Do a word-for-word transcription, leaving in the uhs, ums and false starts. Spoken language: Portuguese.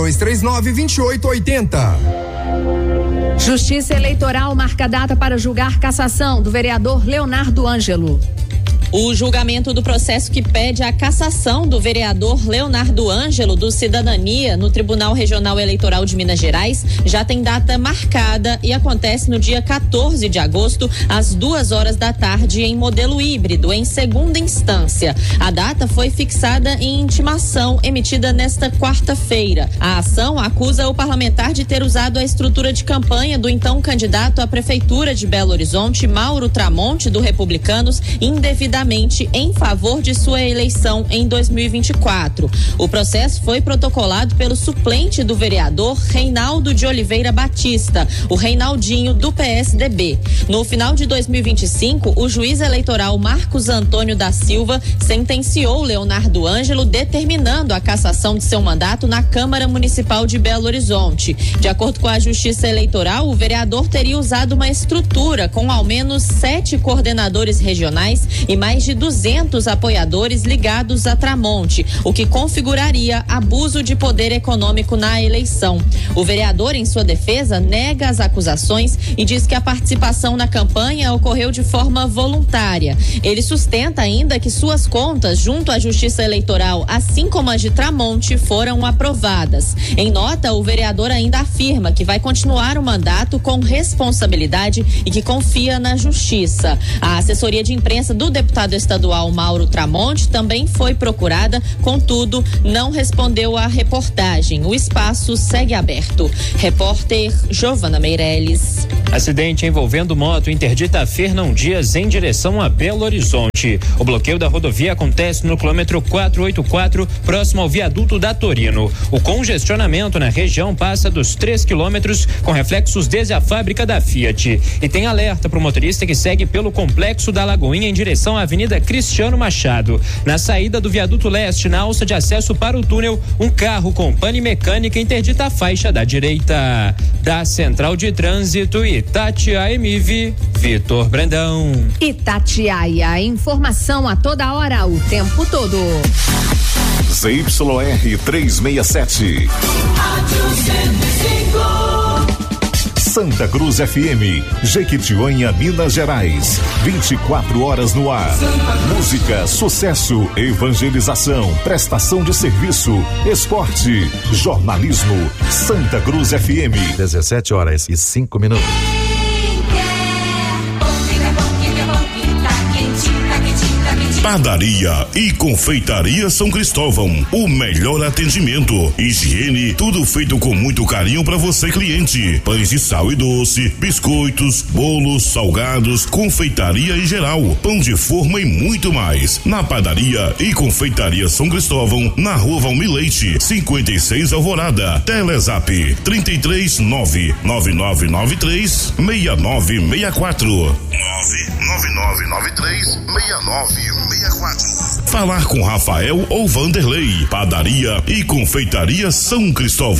dois três nove, dois oito oito zero. Justiça Eleitoral marca data para julgar cassação do vereador Leonardo Ângelo. O julgamento do processo que pede a cassação do vereador Leonardo Ângelo do Cidadania no Tribunal Regional Eleitoral de Minas Gerais já tem data marcada e acontece no dia quatorze de agosto, às duas horas da tarde, em modelo híbrido, em segunda instância. A data foi fixada em intimação emitida nesta quarta-feira. A ação acusa o parlamentar de ter usado a estrutura de campanha do então candidato à Prefeitura de Belo Horizonte, Mauro Tramonte, do Republicanos, indevidamente em favor de sua eleição em dois mil e vinte e quatro. O processo foi protocolado pelo suplente do vereador Reinaldo de Oliveira Batista, o Reinaldinho, do P S D B. No final de dois mil e vinte e cinco, o juiz eleitoral Marcos Antônio da Silva sentenciou Leonardo Ângelo, determinando a cassação de seu mandato na Câmara Municipal de Belo Horizonte. De acordo com a Justiça Eleitoral, o vereador teria usado uma estrutura com ao menos sete coordenadores regionais e mais mais de duzentos apoiadores ligados a Tramonte, o que configuraria abuso de poder econômico na eleição. O vereador, em sua defesa, nega as acusações e diz que a participação na campanha ocorreu de forma voluntária. Ele sustenta ainda que suas contas junto à Justiça Eleitoral, assim como as de Tramonte, foram aprovadas. Em nota, o vereador ainda afirma que vai continuar o mandato com responsabilidade e que confia na Justiça. A assessoria de imprensa do deputado estadual Mauro Tramonte também foi procurada, contudo, não respondeu à reportagem. O espaço segue aberto. Repórter Giovana Meirelles. Acidente envolvendo moto interdita Fernão Dias em direção a Belo Horizonte. O bloqueio da rodovia acontece no quilômetro quatrocentos e oitenta e quatro, próximo ao viaduto da Torino. O congestionamento na região passa dos três quilômetros, com reflexos desde a fábrica da Fiat. E tem alerta para o motorista que segue pelo Complexo da Lagoinha em direção à Avenida Cristiano Machado. Na saída do viaduto leste, na alça de acesso para o túnel, um carro com pane mecânica interdita a faixa da direita. Da Central de Trânsito Itatiaia Emive, Vitor Brandão. Itatiaia, informação a toda hora, o tempo todo. Z Y R trezentos e sessenta e sete. Santa Cruz F M, Jequitinhonha, Minas Gerais. vinte e quatro horas no ar. Música, sucesso, evangelização, prestação de serviço, esporte, jornalismo. Santa Cruz F M. dezessete horas e cinco minutos. Padaria e Confeitaria São Cristóvão, o melhor atendimento, higiene, tudo feito com muito carinho para você, cliente. Pães de sal e doce, biscoitos, bolos, salgados, confeitaria em geral, pão de forma e muito mais. Na Padaria e Confeitaria São Cristóvão, na Rua Valmir Leite, cinquenta e seis Alvorada. Telezap trinta e três nove nove nove nove três seis nove seis quatro. nove nove nove nove três seis nove seis quatro. Falar com Rafael ou Vanderlei. Padaria e Confeitaria São Cristóvão.